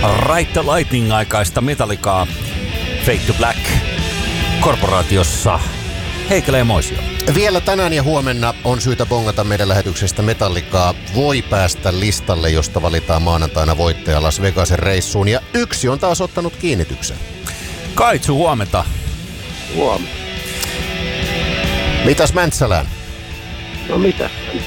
Ride the Lightning -aikaista Metallicaa Fade to Black korporaatiossa. Heikkilä Moisio. Vielä tänään ja huomenna on syytä bongata meidän lähetyksestä Metallicaa. Voi päästä listalle, josta valitaan maanantaina voittaja Las Vegasin reissuun. Ja yksi on taas ottanut kiinnityksen. Kaitsu, huomenta. Huomenta. Mitäs Mäntsälään? No mitä?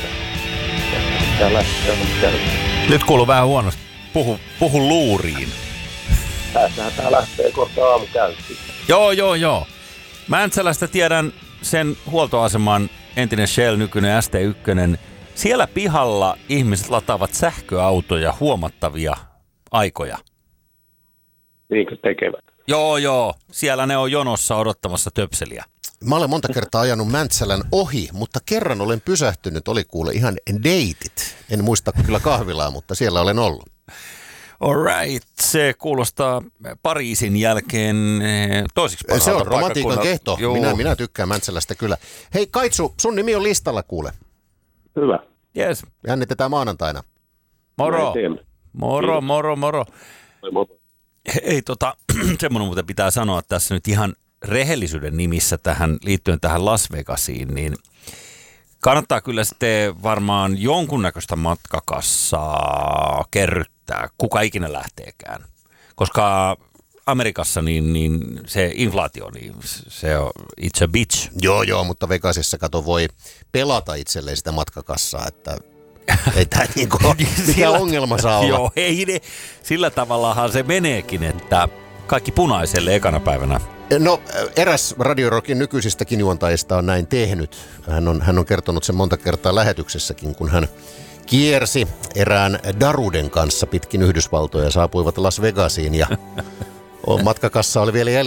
Nyt kuuluu vähän huonosti. Puhu luuriin. Tää lähtee kohta aamukäyntiin. Joo. Mäntsälästä tiedän sen huoltoaseman entinen Shell, nykyinen ST1. Siellä pihalla ihmiset lataavat sähköautoja huomattavia aikoja. Niinkö tekevät? Joo. Siellä ne on jonossa odottamassa töpseliä. Mä olen monta kertaa ajanut Mäntsälän ohi, mutta kerran olen pysähtynyt. Oli kuule ihan deitit. En muista kyllä kahvilaa, mutta siellä olen ollut. Alright, se kuulostaa Pariisin jälkeen toisiksi parhaalta. Se on romantiikan kehto. Joo. Minä tykkään Mäntsälästä kyllä. Hei Kaitsu, sun nimi on listalla kuule. Hyvä. Yes. Jännitetään maanantaina. Moro. Moro. Ei semmoinen muuten pitää sanoa tässä nyt ihan rehellisyyden nimissä liittyen tähän Las Vegasiin, niin kannattaa kyllä sitten varmaan jonkunnäköistä matkakassaa kerryttää, kuka ikinä lähteekään. Koska Amerikassa niin se inflaatio, niin se on it's a bitch. Joo, mutta Vegasissa voi pelata itselleen sitä matkakassaa, että ei tämä niinku mikä ongelma saa olla. Joo, sillä tavallahan se meneekin, että kaikki punaiselle ekana päivänä. No, eräs Radio Rockin nykyisistäkin juontajista on näin tehnyt. Hän on kertonut sen monta kertaa lähetyksessäkin, kun hän kiersi erään Daruden kanssa pitkin Yhdysvaltoja ja saapuivat Las Vegasiin ja matkakassa oli vielä jäljellä.